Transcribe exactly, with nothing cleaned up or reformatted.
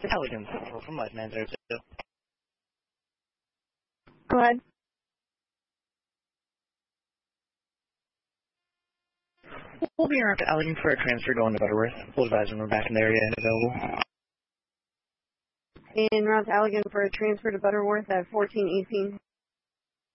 Elegance from Life nine zero two. Go ahead. We'll be around to Elegant for a transfer going to Butterworth. We'll advise when we're back in the area and available. En route to Allegan for a transfer to Butterworth at fourteen eighteen.